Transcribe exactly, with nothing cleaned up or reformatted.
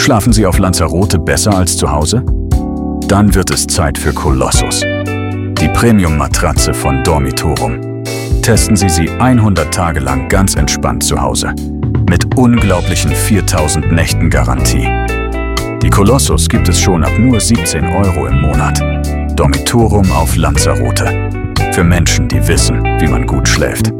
Schlafen Sie auf Lanzarote besser als zu Hause? Dann wird es Zeit für Colossus, die Premium-Matratze von Dormitorum. Testen Sie sie hundert Tage lang ganz entspannt zu Hause. Mit unglaublichen viertausend Nächten Garantie. Die Colossus gibt es schon ab nur siebzehn Euro im Monat. Dormitorum auf Lanzarote. Für Menschen, die wissen, wie man gut schläft.